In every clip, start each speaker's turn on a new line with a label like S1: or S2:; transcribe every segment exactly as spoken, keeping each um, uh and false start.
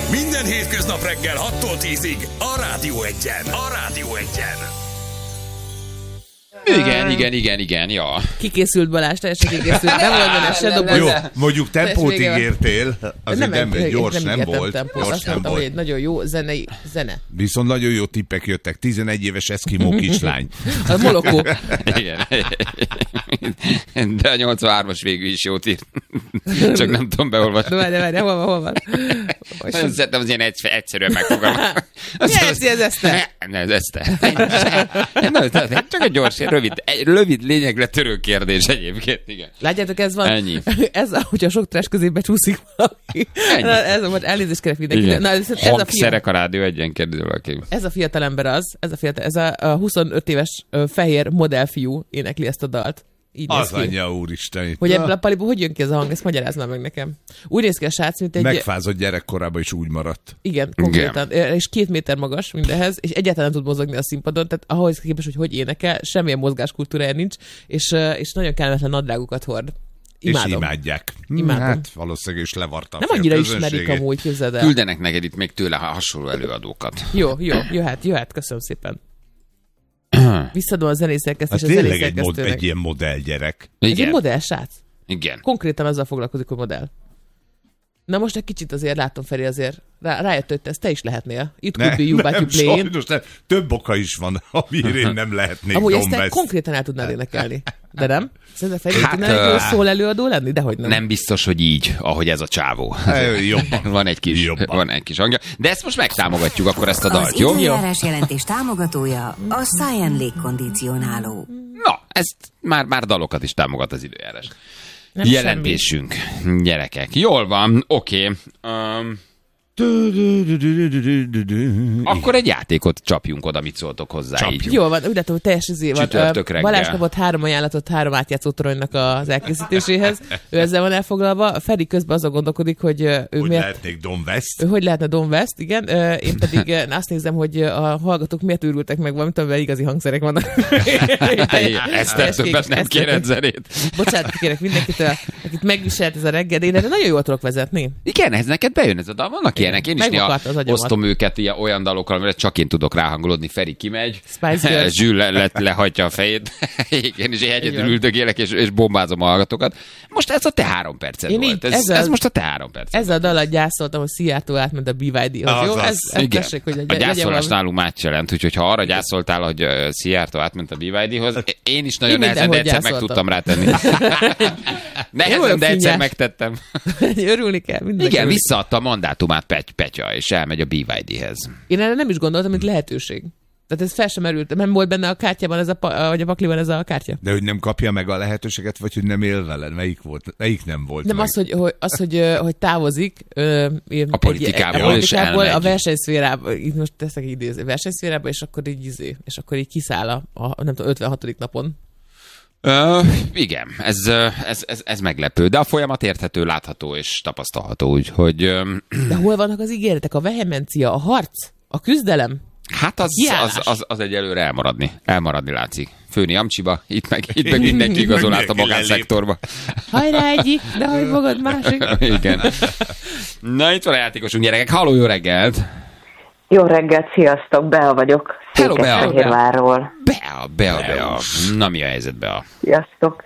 S1: Minden hétköznap reggel hattól tízig a Rádió Egyen. A Rádió Egyen.
S2: Igen, igen, igen, igen, ja.
S3: Kikészült Balázs, teljesen kikészült. Nem volt benne se doboz.
S4: Jó, mondjuk tempót ígértél, azért nem, nem gyors nem, nem volt.
S3: Tempót.
S4: Gyors
S3: Azt
S4: nem
S3: mondtam,
S4: volt.
S3: hogy egy nagyon jó zenei zene.
S4: Viszont nagyon jó tippek jöttek. tizenegy éves eszkimó kislány.
S3: A Molokó.
S2: Igen. De a nyolcvanhármas végül is jót írt. Csak nem tudom beolvasni.
S3: De várj, hol van, hol van?
S2: Nagyon szeretem az ilyen egy, egyszerűen megfogalmazni.
S3: Mi ez, ez eszte?
S2: Ne, ez eszte. Csak egy gyors, rövid, egy rövid lényegre törő kérdés egyébként, igen.
S3: Látjátok, ez van.
S2: Ennyi.
S3: Ez a, hogyha sok trash közé becsúszik valaki.
S2: Ennyi.
S3: Na, ez a, most elnézést kérek mindenkinek. Na, ez, ez, a
S2: hangszerek a Rádió Egyen, kérdezi valaki.
S3: Ez a fiatal ember az, ez a fiatal, ez a, a huszonöt éves ö, fehér modellfiú énekli ezt a dalt. Így
S4: Az
S3: néz ki.
S4: anyja úristen.
S3: Hogy ebből a paliból hogy jön ki ez a hang, ezt magyarázd már meg nekem. Úgy néz ki a srác, mint egy...
S4: Megfázott gyerekkorában is úgy maradt.
S3: Igen, konkrétan. Igen. És két méter magas mindenhez, és egyáltalán nem tud mozogni a színpadon, tehát ahhoz képest, hogy hogy énekel, semmilyen mozgáskultúrája nincs, és, és nagyon kellemetlen nadrágokat hord. Imádom.
S4: És imádják.
S3: Imádom.
S4: Hát valószínűleg is levartam.
S3: Nem annyira ismerik amúgy, képzeld el.
S2: Küldenek neked itt még tőle hasonló előadókat.
S3: Jó, jó, jöhet, jöhet, köszönöm szépen. Visszadom a zenészerkesztés,
S4: hát
S3: a
S4: tényleg egy, mod,
S3: zenészerkesztőnek.
S4: egy ilyen modellgyerek.
S3: Ez
S2: Igen.
S3: egy modell srác.
S2: Igen.
S3: Konkrétan azzal foglalkozik, hogy modell. Na most egy kicsit azért látom, Feri, azért rá, rájött, hogy ezt te is lehetnél. It could be you, but you play.
S4: Sajnos nem. Több oka is van, amiért én nem lehetnék
S3: amúgy
S4: Don
S3: ezt te
S4: West.
S3: konkrétan el tudnád énekelni. De nem? Szerintem Feri,
S2: Hát,
S3: tudnál egy jó szól előadó lenni? Dehogy nem.
S2: Nem biztos, hogy így, ahogy ez a csávó.
S4: Jobban.
S2: Van egy kis,
S4: Jobban.
S2: van egy kis hangja. De ezt most megtámogatjuk akkor ezt a dalt,
S5: Az
S2: jó?
S5: időjárás jelentés támogatója a Science légkondicionáló.
S2: Na, ezt már, már dalokat is támogat az időjárás.
S3: Nem
S2: Jelentésünk, gyerekek. Jól van, oké. Um, akkor egy játékot csapjunk oda, mit szóltok hozzá
S4: Csapjunk.
S2: így.
S3: Jó van, úgy látom, hogy teljes izé van.
S2: Csütörtök reggel.
S3: Balázs kapott három ajánlatot három átjátszó toronynak az elkészítéséhez. Ő ezzel van elfoglalva. Feri közben azon gondolkodik, hogy ő
S4: Hogy
S3: miért...
S4: lehetnék Don West?
S3: Ő hogy lehetne Don West, igen. Én pedig azt nézem, hogy a hallgatók miért őrültek meg valamit, amivel igazi hangszerek vannak.
S2: Ezt többet nem kéred zenét.
S3: Bocsánat, kérek mindenkitől, akit megviselt ez a reggel, én erre nagyon jól tudok vezetni.
S2: Igen, ez neked bejön ez a dal. Vannak ilyenek, én is néha
S3: Megvakart az agyamat.
S2: osztom őket ilyen, olyan dalokkal, amire csak én tudok ráhangolódni. Feri kimegy,
S3: Spice Girls.
S2: Zsül le, le, lehagyja a fejét. Igen, és én egyedül
S3: van.
S2: üldögélek, és, és bombázom a hallgatókat. Most ez a te három perced
S3: Én
S2: volt.
S3: így
S2: Ez,
S3: ezzel-
S2: ez most a te három perced.
S3: Ezzel a dallat gyászoltam, hogy Szijjártó átment a bé vé dé-hoz. Jó?
S4: Azaz.
S3: Ez, ez
S2: Igen.
S3: tessék, hogy
S2: A
S3: legyen
S2: gyászolás
S3: valami.
S2: nálunk más jelent, úgyhogy ha arra gyászoltál, hogy uh, Szijjártó átment a bé vé dé-hoz, én is nagyon
S3: Én
S2: nehezen, de
S3: mindenhol
S2: egyszer meg
S3: gyászoltam.
S2: tudtam rátenni. Nehezen,
S3: vagyok
S2: de egyszer
S3: finnyás.
S2: megtettem.
S3: Örülni kell. mindenki
S2: Igen,
S3: örül.
S2: visszaadta a mandátumát Pety, Petya, és elmegy a bé vé dé-hez.
S3: Én erre nem is gondoltam, mint lehetőség. Tehát ez fel sem merült. Nem volt benne a kártyában, ez a, pa- vagy a pakliban ez a kártya?
S4: De hogy nem kapja meg a lehetőséget, vagy hogy nem él veled? Melyik volt? Melyik nem volt
S3: Nem
S4: meg?
S3: az, hogy, hogy, az, hogy, ö, hogy távozik ö, egy-
S2: A politikából,
S3: a politikából
S2: és
S3: a
S2: elmegy.
S3: versenyszférába, itt most teszek egy idéző, versenyszférába, és akkor így izé, és akkor így kiszáll a, a nem tudom, ötvenhatodik napon.
S2: Ö, igen, ez, ö, ez, ez, ez meglepő, de a folyamat érthető, látható és tapasztalható, úgyhogy ö,
S3: De hol vannak az ígéretek, a vehemencia, a harc, a küzdelem?
S2: hát az,
S3: Kiállás.
S2: az, az, az egyelőre elmaradni. Elmaradni látszik. Főni Amcsiba, itt meg, itt meg mindenki igazol át a
S4: Mindenki
S2: magánszektorba.
S3: Hajrá egyik, de hogy fogod másik.
S2: Igen. Na, itt van a játékosunk, gyerekek. Halló, jó reggelt!
S6: Jó reggelt, sziasztok, Bea vagyok.
S2: Hello, Bea.
S6: Székesfehérvárról.
S2: Bea, Bea, Bea. Na, mi a helyzet, Bea?
S6: Sziasztok.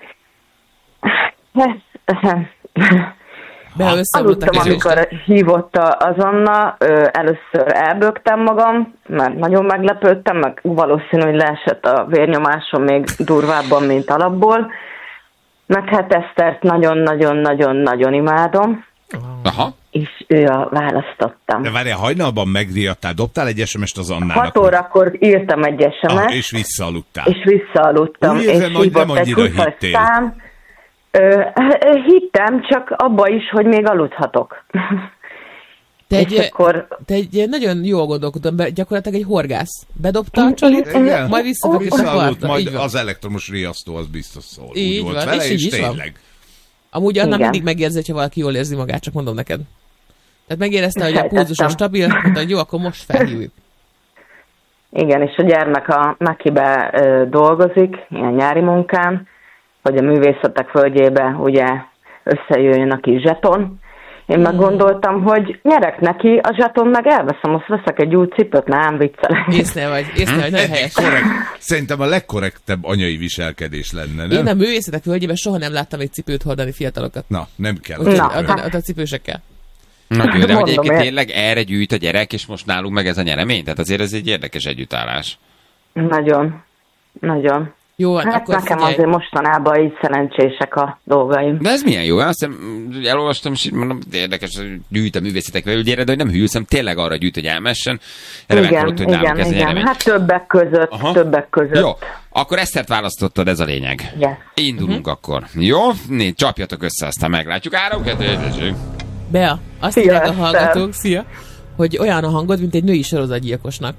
S3: Be összeomlottak
S6: Aludtam,
S3: az
S6: amikor hívott a- az Anna, ö, először elbögtem magam, mert nagyon meglepődtem, meg valószínű, hogy leesett a vérnyomásom még durvábban, mint alapból. Meg hát Esztert nagyon-nagyon-nagyon-nagyon imádom,
S2: Aha.
S6: és ő a választottam.
S4: De várjál, hajnalban megriadtál, dobtál egy es em est az Annának.
S6: Hat órakor írtam egy es em
S4: Ah,
S6: est,
S4: és visszaaludtál.
S6: és visszaaludtam,
S4: Úgy érzem,
S6: és
S4: hogy nem
S6: hívott egy
S4: annyira
S6: huszas
S4: hittél.
S6: szám. Ö, hittem, csak abba is, hogy még aludhatok.
S3: Te
S6: és
S3: egy,
S6: akkor...
S3: te egy nagyon jól gondolkodom, be, gyakorlatilag egy horgász. Bedobta a csalit,
S4: Igen.
S3: majd visszafeküdt a
S4: Visszaaludt,
S3: partra.
S4: majd
S3: Így van.
S4: az elektromos riasztó az biztos szól.
S3: Így
S4: Úgy volt
S3: van,
S4: vele,
S3: és így
S4: és
S3: is van.
S4: tényleg.
S3: Amúgy Anna
S6: Igen.
S3: mindig megérzi, hogyha valaki jól érzi magát, csak mondom neked. Tehát megérezte, hogy a
S6: Sejtettem.
S3: pulzuson stabil, mondta, hogy jó, akkor most felhívjuk.
S6: Igen, és a gyermek a Mekibe ö, dolgozik, ilyen nyári munkán, hogy a művészetek földjébe ugye összejöjjön a kis zseton, Én meg gondoltam, hogy nyerek neki, a zsaton meg elveszem, azt veszek egy új cipőt, nem viccelek.
S3: Észnél vagy, észnél vagy, nagyon helyes.
S4: Korrekt. Szerintem a legkorrektebb anyai viselkedés lenne, nem?
S3: Én a művészetek völgyében soha nem láttam egy cipőt hordani fiatalokat.
S4: Na, nem kell.
S3: Úgyhogy
S6: Na,
S3: a, a,
S6: hát.
S3: a cipősekkel.
S2: Na, jó, de hogy
S6: Mondom,
S2: egyébként
S6: én-
S2: tényleg erre gyűjt a gyerek, és most nálunk meg ez a nyeremény? Tehát azért ez egy érdekes együttállás.
S6: Nagyon, nagyon.
S3: Jó van,
S6: Hát
S3: akkor
S6: nekem
S3: figyelj.
S6: azért mostanában így szerencsések a dolgaim.
S2: De ez milyen jó, azt hiszem, elolvastam, és így mondom, érdekes, hogy gyűjt a művészetek völgyére, de hogy nem hűlszem, tényleg arra gyűjt, hogy elmessen. Erre
S6: Igen,
S2: meghalott, hogy nálunk
S6: igen,
S2: ez a
S6: igen.
S2: nyeremény.
S6: Hát többek között,
S2: Aha.
S6: többek között.
S2: Jó, akkor Esztert választottad, ez a lényeg.
S6: Yes.
S2: Indulunk uh-huh. akkor. Jó? Né, csapjatok össze, aztán meglátjuk. Három, kettő, egy,
S3: Bea, azt
S6: Szia,
S3: mondják a
S6: Eszter.
S3: hallgatók, szia, hogy olyan a hangod, mint egy női sorozatgyilkosnak.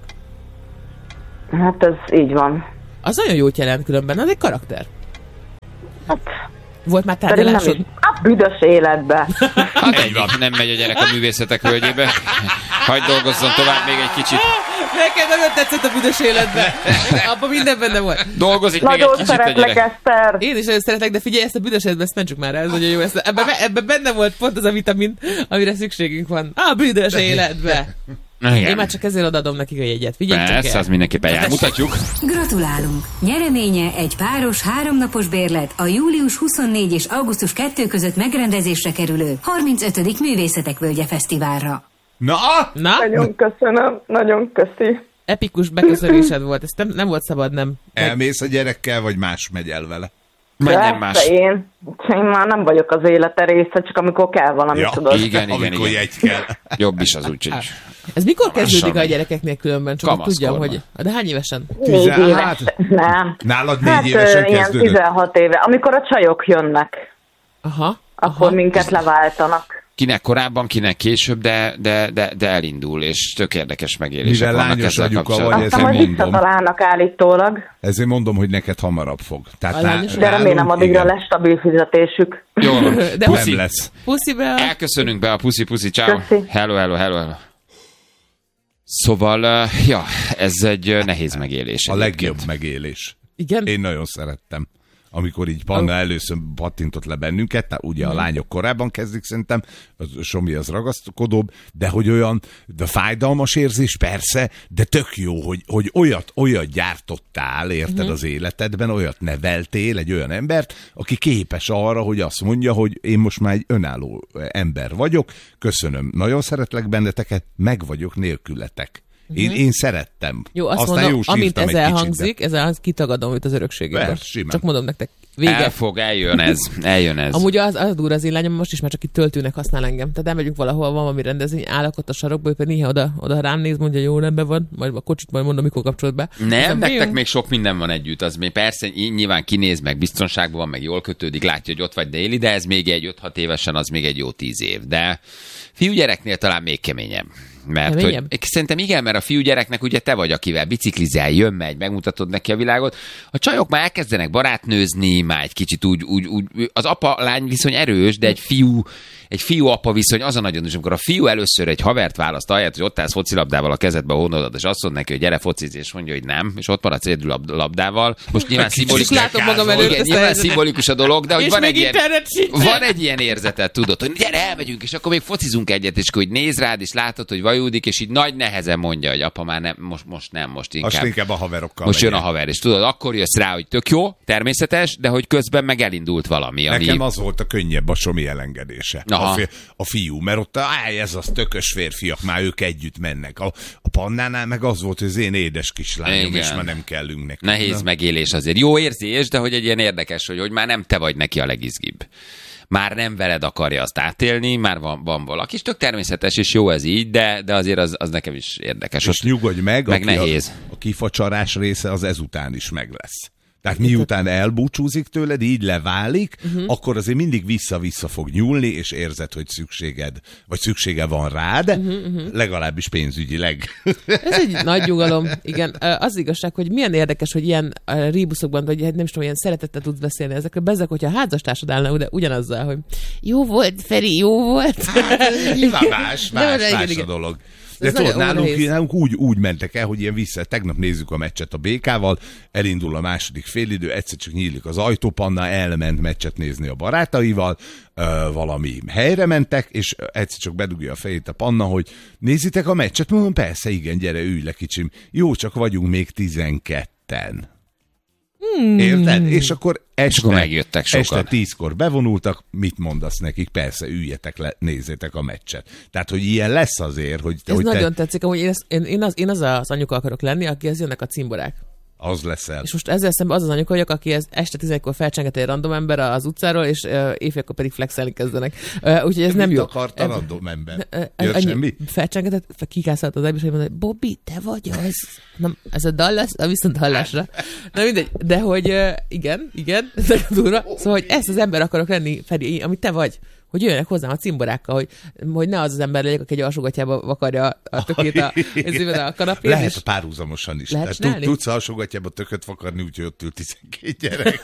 S6: Hát ez így van.
S3: Az nagyon jót jelent különben, az egy karakter.
S6: Hát,
S3: Volt már
S6: pedig nem
S3: tárgyalásod?
S6: is. A büdös életbe.
S2: Hát egy nem megy a gyerek a művészetek völgyébe. Hagyd dolgozzon tovább még egy kicsit.
S3: Nekem nagyon tetszett a büdös életbe. Abban minden benne volt.
S2: Dolgozik még egy
S6: Nagyon
S2: kicsit a
S6: szeretlek,
S2: gyerek.
S6: Eszter.
S3: Én is nagyon szeretek, de figyelj, ezt a büdös életbe, ezt mentsük már el, ez nagyon jó. Ezt, ebben, ebben benne volt pont az a vitamin, amire szükségünk van. A büdös életbe.
S2: Na, igen.
S3: Én már csak ezért odadom nekik a jegyet. Figyelj csak
S2: Persze,
S3: el.
S2: az mindenképpen jár. Mutatjuk.
S5: Gratulálunk! Nyereménye egy páros háromnapos bérlet a július huszonnégy és augusztus kettő között megrendezésre kerülő harmincötödik Művészetek Völgye Fesztiválra.
S4: Na!
S3: Na,
S6: Nagyon köszönöm, nagyon köszi.
S3: epikus beköszönésed volt. Ez nem, nem volt szabad, nem.
S4: Elmész a gyerekkel, vagy más megy el vele?
S2: Menjen más.
S6: Persze, én, én már nem vagyok az élete része, csak amikor kell valami,
S4: Ja,
S6: tudod.
S2: Igen, igen,
S4: Amikor
S2: igen.
S4: jegy kell.
S2: Jobb is az úgyhogy.
S3: Ez mikor kezdődik
S2: Lassan.
S3: a gyerekeknél különben? Csak hogy tudjam,
S2: Kamaszkorban.
S3: hogy... De hány évesen?
S6: Négy
S4: Tizen-
S6: éves.
S4: hát-
S6: Nem.
S4: Nálad négy
S6: Hát
S4: évesen
S6: ö, ilyen
S4: kezdődött?
S6: tizenhat éve. Amikor a csajok jönnek,
S3: Aha.
S6: akkor
S3: aha.
S6: minket leváltanak.
S2: Kinek korábban, kinek később, de, de, de, de elindul, és tök érdekes megélések
S4: Mivel
S2: vannak
S4: lányos
S2: ezzel
S4: anyuka
S2: kapcsolatban.
S4: vagy,
S6: Aztán
S4: ezért
S6: majd
S4: mondom.
S6: visszatalálnak állítólag,
S4: Ezért mondom, hogy neked hamarabb fog. Tehát
S3: A lányos-
S6: de remélem
S4: nálunk,
S6: addigra
S4: igen.
S6: lesz stabil fizetésük.
S2: Jó, van.
S3: De
S4: Nem
S2: Puszi.
S4: lesz.
S3: Puszi be.
S2: Elköszönünk be a puszi puszi, ciao.
S6: Köszi.
S2: Hello, hello, hello, hello. Szóval, uh, ja, ez egy uh, nehéz megélés.
S4: A
S2: egyébként.
S4: legjobb megélés.
S3: Igen?
S4: Én nagyon szerettem. Amikor így Panna először pattintott le bennünket, tehát ugye a lányok korábban kezdik szerintem, az Somi az ragaszkodóbb, de hogy olyan, de fájdalmas érzés persze, de tök jó, hogy, hogy olyat, olyat gyártottál, érted uh-huh. az életedben, olyat neveltél, egy olyan embert, aki képes arra, hogy azt mondja, hogy én most már egy önálló ember vagyok, köszönöm, nagyon szeretlek benneteket, meg vagyok nélkületek. Én, én szerettem.
S3: Jó, azt
S4: Aztán
S3: mondom,
S4: jó
S3: amint
S4: sírtam
S3: ez
S4: egy kicsit,
S3: elhangzik, ez elhangzik, kitagadom őt az örökségéből.
S4: Persze, simán.
S3: Csak mondom nektek. Vége.
S2: El fog, eljön ez, eljön ez.
S3: Amúgy az, az durva az én lányom, most is már csak itt töltőnek használ engem. Tehát elmegyünk valahol, van valami rendezvény, állok ott a sarokba, ő pedig néha oda, oda rám néz, mondja, jó, rendben van, majd a kocsit majd mondom, mikor kapcsolod be.
S2: Nem,
S3: Aztán
S2: nektek
S3: mi?
S2: még sok minden van együtt, az még persze ny- nyilván kinéz, meg biztonságban van, meg jól kötődik, látja, hogy ott vagy déli, de ez még egy öt-hat évesen, az még egy jó tíz év. De fiúgyereknél talán még keményebb. Mert
S3: Keményebb?
S2: hogy, szerintem igen, mert a fiúgyereknek ugye te vagy, akivel biciklizel, jön, megy, megmutatod neki a világot. A csajok már elkezdenek barátnőzni, már egy kicsit úgy, úgy, úgy az apa-lány viszony erős, de egy fiú, egy fiú-apa viszony az a nagyon is, amikor a fiú először egy havert választ, ahelyett, hogy ott állsz focilabdával a kezedbe a hónodat, és azt mondod neki, hogy gyere focizni, és mondja, hogy nem, és ott maradsz egyedül lab- labdával. Most nyilván szimbolikus,
S3: látom magam előtt
S2: igen,
S3: ezt a
S2: nyilván
S3: helyzetet.
S2: szimbolikus a dolog, de hogy
S3: És
S2: van
S3: még
S2: egy, ilyen,
S3: internet sincsen.
S2: van egy ilyen érzetet, tudod, hogy gyere, elmegyünk, és akkor még focizunk egyet, és akkor hogy néz rád, és látod, hogy vajúdik, és így nagy nehezen mondja, hogy apa már nem, most, most nem, most inkább.
S4: Most inkább a haverokkal
S2: Most jön a
S4: megyek.
S2: haver, és tudod, akkor jössz rá, hogy tök jó, természetes, de hogy közben meg elindult valami, ami...
S4: Nekem az volt a könnyebb a Somi elengedése. A,
S2: Aha.
S4: fi, a fiú, mert ott áj, ez az tökös férfiak, már ők együtt mennek. A, a Pannánál meg az volt, hogy az én édes kislányom,
S2: Igen.
S4: és már nem kellünk neki.
S2: Nehéz
S4: Na.
S2: megélés azért. Jó érzés, de hogy egy ilyen érdekes, hogy, hogy már nem te vagy neki a legizgibb. Már nem veled akarja azt átélni, már van, van valaki. És tök természetes, és jó ez így, de, de azért az, az nekem is érdekes.
S4: És
S2: Most
S4: nyugodj meg,
S2: meg
S4: aki
S2: nehéz.
S4: A, a kifacsarás része az ezután is meg lesz. Tehát miután elbúcsúzik tőled, így leválik, uh-huh. akkor azért mindig vissza-vissza fog nyúlni, és érzed, hogy szükséged, vagy szüksége van rád, uh-huh, uh-huh. legalábbis pénzügyileg.
S3: Ez egy nagy nyugalom, igen. Az igazság, hogy milyen érdekes, hogy ilyen ríbuszokban, vagy hát nem is tudom, ilyen szeretettel tudsz beszélni ezekről. Bezzeg, hogyha a házastársad állna, de ugyanazzal, hogy jó volt, Feri, jó volt.
S4: Hát, nyilván más,
S3: De
S4: más,
S3: igen,
S4: más
S3: igen.
S4: a dolog. De tudod, nálunk, nálunk úgy, úgy mentek el, hogy ilyen vissza, tegnap nézzük a meccset a bé ká-val, elindul a második félidő, egyszer csak nyílik az ajtó, Panna elment meccset nézni a barátaival, ö, valami helyre mentek, és egyszer csak bedugja a fejét a Panna, hogy nézitek a meccset? Mondom, persze, igen, gyere, ülj le, kicsim. Jó, csak vagyunk még tizenketten. Hmm. Érted? És akkor este,
S2: akkor megjöttek sokan.
S4: Este tízkor bevonultak, mit mondasz nekik? Persze, üljetek le, nézzétek a meccset. Tehát, hogy ilyen lesz azért, hogy...
S3: Ez
S4: hogy
S3: nagyon
S4: te...
S3: tetszik, hogy én, én, én, az, én az az anyuka akarok lenni, akihez jönnek a cimborák.
S4: Az leszel.
S3: És most ezzel szemben az az anyuka vagyok, aki ez este tizenegykor felcsenget egy random ember az utcáról, és uh, éjfélkor pedig flexelni kezdenek. Uh, úgyhogy ez
S4: de
S3: nem
S4: mit
S3: jó.
S4: Akart a random ember?
S3: Uh,
S4: Jött
S3: annyi
S4: semmi?
S3: felcsengetett, kikászállt az ebben, és mondta, hogy Bobby, te vagy az. Nem, ez a Dallas, a viszont hallásra. Na mindegy, de hogy uh, igen, igen, ez nagyon durva. Szóval, hogy ezt az ember akarok lenni, Feri, amit te vagy. Hogy jöjjenek hozzám a cimborákkal, hogy, hogy ne az az ember legyek, aki egy alsógatyába vakarja a tökét a, a, a kanapén.
S4: Lehet párhuzamosan is.
S3: Lehet
S4: tudsz alsógatyába tököt vakarni, úgyhogy ott ül tizenkét gyerek.